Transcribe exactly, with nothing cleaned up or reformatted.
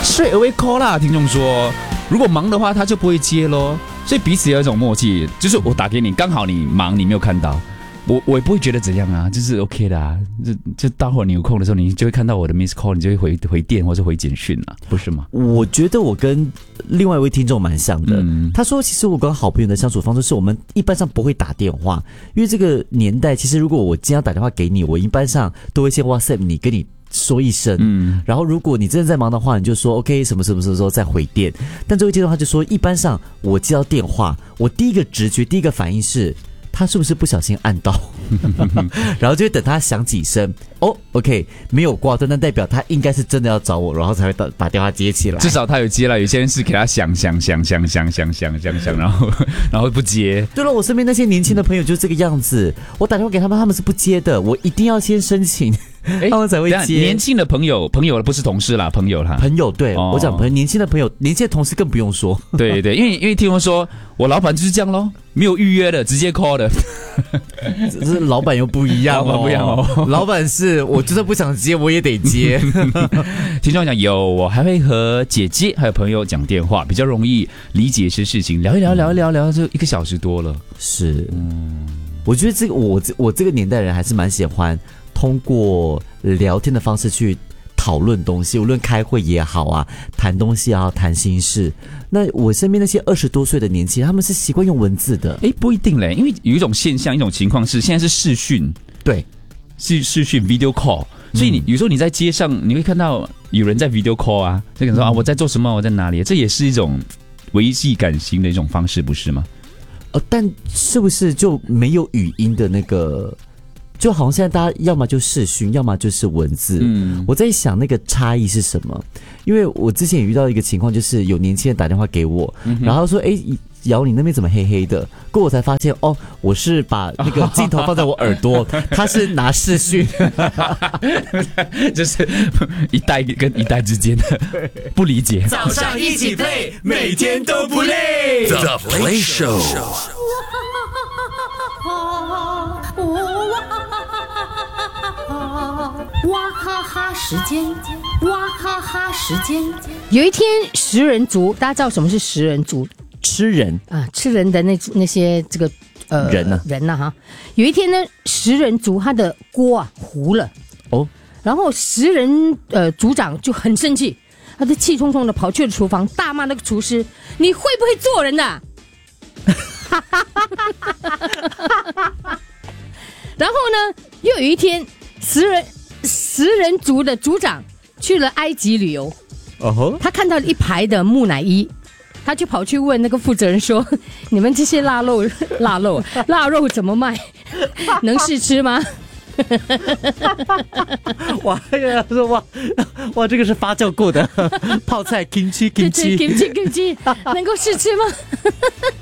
straight away call 啦。听众说，如果忙的话，他就不会接咯。所以彼此有一种默契，就是我打给你，刚好你忙，你没有看到。我我也不会觉得怎样啊，就是 OK 的啊，就就待会儿你有空的时候，你就会看到我的 miss call， 你就会回回电或者回简讯啊，不是吗？ 我觉得我跟另外一位听众蛮像的，嗯、他说其实我跟好朋友的相处方式是我们一般上不会打电话，因为这个年代其实如果我今天要打电话给你，我一般上都会先 WhatsApp 你，跟你说一声，嗯，然后如果你真的在忙的话，你就说 OK 什么什么什么时候再回电。但这位听众他就说，一般上我接到电话，我第一个直觉第一个反应是，他是不是不小心按到然后就会等他响几声，哦 OK 没有挂断，那代表他应该是真的要找我，然后才会把电话接起来。 至少他有接了，有些人是给他响响响响响响响响响，然后然后不接。 对了，我身边那些年轻的朋友就是这个样子，我打电话给他们，他们是不接的，我一定要先申请他们才会接。 年轻的朋友，朋友不是同事啦，朋友啦， 朋友对、哦、我讲朋友，年轻的朋友，年轻的同事更不用说。 对对，因为因为听我说，我老板就是这样咯，没有预约的，直接 call 的。 只是老板又不一样哦， 老板不一样哦。 老板是我就算不想接，我也得接。 听众讲有，我还会和姐姐还有朋友讲电话，比较容易理解一些事情，聊一聊聊一聊聊，就一个小时多了。 是，嗯，我觉得这个我我这个年代人还是蛮喜欢通过聊天的方式去讨论东西，无论开会也好啊，谈东西也好，谈心事。那我身边那些二十多岁的年轻人，他们是习惯用文字的。 哎，不一定嘞，因为有一种现象，一种情况是现在是视讯， 对， 是视讯 video call， 所以你、嗯、有时候你在街上你会看到有人在 video call 啊，就可能说、嗯、啊我在做什么，我在哪里，这也是一种维系感情的一种方式，不是吗？ 呃，但是不是就没有语音的那个？就好像现在大家要么就视讯，要么就是文字。嗯，我在想那个差异是什么？因为我之前也遇到一个情况，就是有年轻人打电话给我，嗯、然后说：“哎，瑶，你那边怎么黑黑的？”过后我才发现，哦，我是把那个镜头放在我耳朵，他是拿视讯， 就是一代跟一代之间的不理解。 早上一起 play， 每天都不累。The Play Show。 哇哈哈时间，哇哈哈时间。有一天，食人族，大家知道什么是食人族？ 吃人啊，吃人的那那些这个呃人呢、啊？ 人呐、啊、哈。有一天呢，食人族他的锅啊糊了哦，然后食人呃族长就很生气，他就气冲冲的跑去了厨房，大骂那个厨师：“你会不会做人的、啊？”然后呢，又有一天，食人食人族的族长去了埃及旅游，哦，他看到了一排的木乃伊，他就跑去问那个负责人说：“你们这些腊肉、腊肉、腊肉怎么卖？能试吃吗？” 哇呀，说哇哇，这个是发酵过的泡菜 kimchi kimchi kimchi kimchi 能够试吃吗？